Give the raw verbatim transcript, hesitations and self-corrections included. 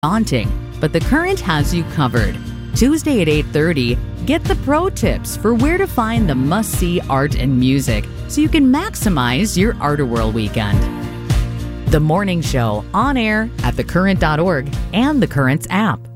daunting, but The Current has you covered. Tuesday at eight thirty, get the pro tips for where to find the must-see art and music so you can maximize your Art-A-Whirl weekend. The Morning Show, on air at the current dot org and The Current's app.